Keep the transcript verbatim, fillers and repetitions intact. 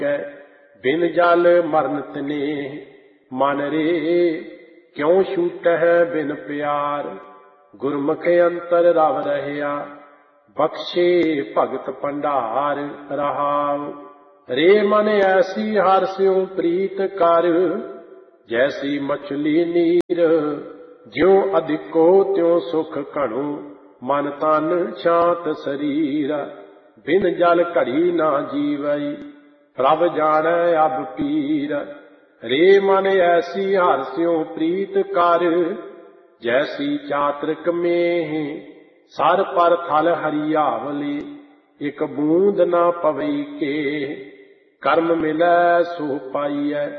बिन जल मरन तने मन रे क्यों छूटह बिन प्यार। गुरमुख अंतर रव रहया बख्शे भगत भंडार रहाव। रे मन ऐसी हर स्यों प्रीत कर जैसी मछली नीर। ज्यों अधिको त्यों सुख घणो मन तन शांत शरीर। बिन जल घड़ी ना जीवई प्रभ जानै अब पीर। रे मन ऐसी हर स्यों प्रीत कर जैसी चातरिक मेह। सर पर थल हरियावली एक बूंद ना पवई के। कर्म मिलै सो पाईऐ